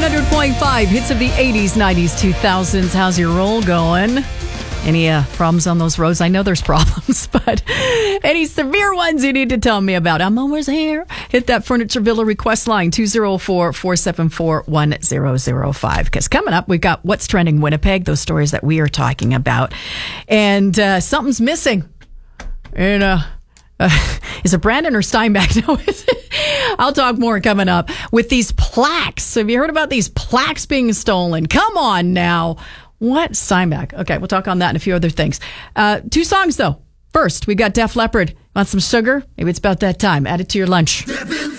100.5 hits of the 80s, 90s, 2000s. How's your roll going? Any problems on those roads? I know there's problems, but any severe ones you need to tell me about. I'm always here. Hit that Furniture Villa request line, 204-474-1005. Because coming up, we've got What's Trending Winnipeg, those stories that we are talking about. And something's missing. And is it Brandon or Steinbach? No, is it? I'll talk more coming up with these plaques. Have you heard about these plaques being stolen? Come on now. What? Steinbach. Okay, we'll talk on that and a few other things. 2 songs, though. First, we got Def Leppard. Want some sugar? Maybe it's about that time. Add it to your lunch.